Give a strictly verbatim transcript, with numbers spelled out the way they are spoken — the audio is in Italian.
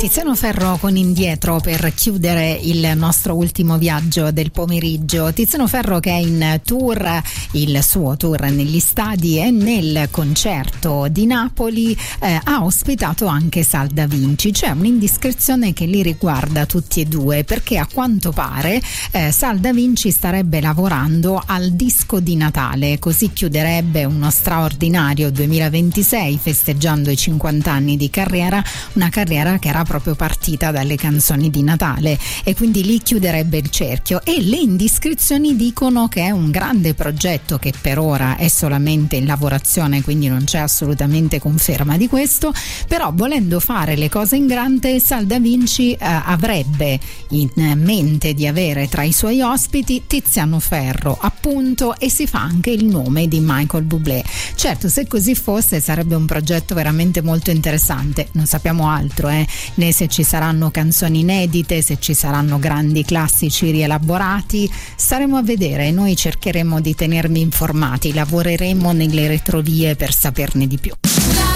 Tiziano Ferro con Indietro per chiudere il nostro ultimo viaggio del pomeriggio. Tiziano Ferro che è in tour, il suo tour negli stadi e nel concerto di Napoli eh, ha ospitato anche Sal Da Vinci. C'è un'indiscrezione che li riguarda tutti e due, perché a quanto pare eh, Sal Da Vinci starebbe lavorando al disco di Natale, così chiuderebbe uno straordinario duemilaventisei festeggiando i cinquanta anni di carriera, una carriera che era proprio partita dalle canzoni di Natale, e quindi lì chiuderebbe il cerchio. E le indiscrezioni dicono che è un grande progetto che per ora è solamente in lavorazione, quindi non c'è assolutamente conferma di questo, però volendo fare le cose in grande Sal Da Vinci eh, avrebbe in mente di avere tra i suoi ospiti Tiziano Ferro, appunto, e si fa anche il nome di Michael Bublé. Certo, se così fosse sarebbe un progetto veramente molto interessante, non sappiamo altro eh né se ci saranno canzoni inedite, se ci saranno grandi classici rielaborati, staremo a vedere. Noi cercheremo di tenervi informati, lavoreremo nelle retrovie per saperne di più.